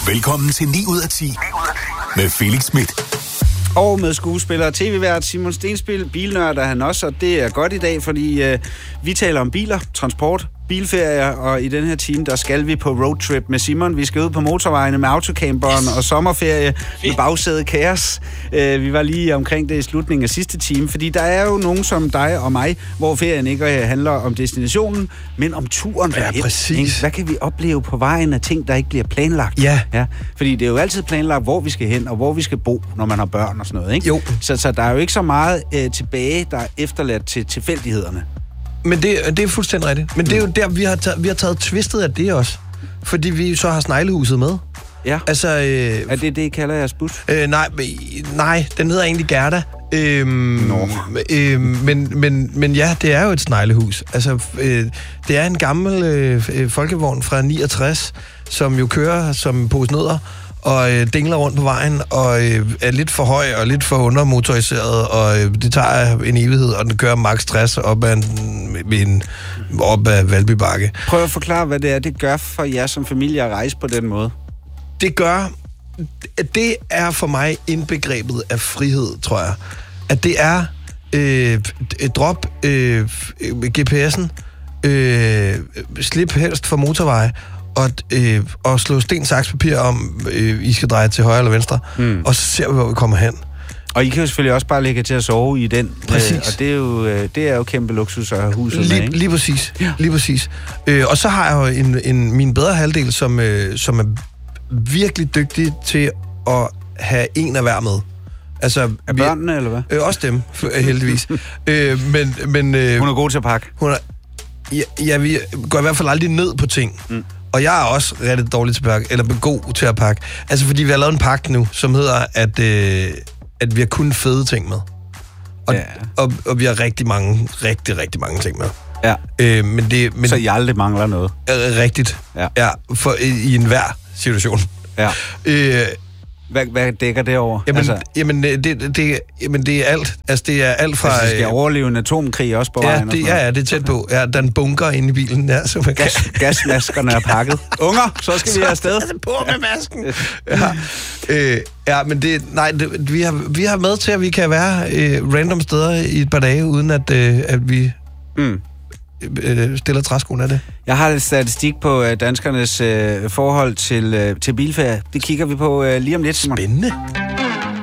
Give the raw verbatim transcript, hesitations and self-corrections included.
Velkommen til ni ud af ti med Felix Smith. Og med skuespiller og tv-vært Simon Stenspil, bilnørd er han også, og det er godt i dag, fordi øh, vi taler om biler, transport, bilferier, og i den her time, der skal vi på roadtrip med Simon. Vi skal ud på motorvejene med autocamperen og sommerferie med bagsædet kaos. Øh, vi var lige omkring det i slutningen af sidste time, fordi der er jo nogen som dig og mig, hvor ferien ikke handler om destinationen, men om turen. Ja, præcis. Hvad kan vi opleve på vejen af ting, der ikke bliver planlagt? Ja. ja. Fordi det er jo altid planlagt, hvor vi skal hen, og hvor vi skal bo, når man har børn og sådan noget, ikke? Jo. Så, så der er jo ikke så meget øh, tilbage, der er efterladt til tilfældighederne. Men det, det er fuldstændig rigtigt. Men det er jo der, vi har, taget, vi har taget twistet af det også. Fordi vi så har sneglehuset med. Ja. Altså, øh, er det det, I kalder jeres bus? Øh, nej, nej, den hedder egentlig Gerda. Øhm, Nå. Øh, men, men, men ja, det er jo et sneglehus. Altså, øh, det er en gammel øh, folkevogn fra niogtres, som jo kører som pose nødder, og øh, dingler rundt på vejen, og øh, er lidt for høj og lidt for undermotoriseret, og øh, det tager en evighed, og den kører max tres op ad, en, en, op ad Valby Bakke. Prøv at forklare, hvad det er, det gør for jer som familie at rejse på den måde. Det gør, det er for mig indbegrebet af frihed, tror jeg. At det er øh, drop øh, G P S'en, øh, slip helst for motorveje, og, øh, og slå sten, saks, papir om, øh, I skal dreje til højre eller venstre, mm. og så ser vi, hvor vi kommer hen. Og I kan jo selvfølgelig også bare lægge til at sove i den. Præcis. Øh, og det er, jo, øh, det er jo kæmpe luksus at have huset lige, med, ikke? Lige præcis. Ja. Lige præcis. Øh, og så har jeg jo en, en, min bedre halvdel, som, øh, som er virkelig dygtig til at have en af hver med. Altså, er børnene, eller hvad? Øh, også dem, heldigvis. øh, men, men, øh, hun er god til at pakke. Hun er, ja, ja, vi går i hvert fald aldrig ned på ting. Mm. Og jeg er også rigtig dårlig til at pakke, eller god til at pakke. Altså, fordi vi har lavet en pakke nu, som hedder, at, øh, at vi har kun fede ting med. Og, ja. og, og vi har rigtig mange, rigtig, rigtig mange ting med. Ja. Øh, men det, men, så I aldrig mangler noget? Øh, rigtigt. Ja. Ja, for, i, i enhver situation. Ja. Øh, Hvad, hvad dækker det over? Jamen, altså, jamen, det, det, jamen, det er alt. Altså, det er alt fra... Altså, skal overleve en atomkrig også på ja, vejen? Det, ja, ja, det er tæt på. Ja, der er en bunker inde i bilen der, så man Gas, kan... Gasmaskerne er pakket. Unger, så skal vi afsted. Så på med masken. ja. Øh, ja, men det... Nej, det, vi, har, vi har med til, at vi kan være øh, random steder i et par dage, uden at, øh, at vi... Mm. stiller træskoen af det. Jeg har et statistik på øh, danskernes øh, forhold til, øh, til bilferie. Det kigger vi på øh, lige om lidt. Spændende.